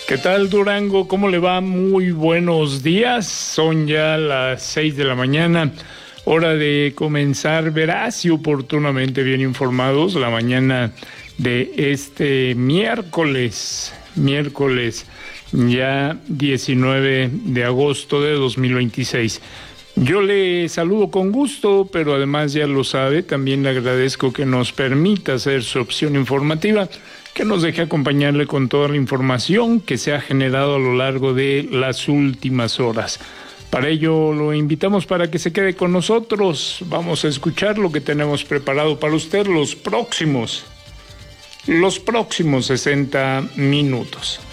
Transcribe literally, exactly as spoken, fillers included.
¿Qué tal, Durango? ¿Cómo le va? Muy buenos días. Son ya las seis de la mañana. Hora de comenzar veraz y oportunamente bien informados la mañana de este miércoles, miércoles ya diecinueve de agosto de dos mil veintiséis. Yo le saludo con gusto, pero además ya lo sabe, también le agradezco que nos permita ser su opción informativa, que nos deje acompañarle con toda la información que se ha generado a lo largo de las últimas horas. Para ello lo invitamos para que se quede con nosotros. Vamos a escuchar lo que tenemos preparado para usted los próximos, los próximos sesenta minutos.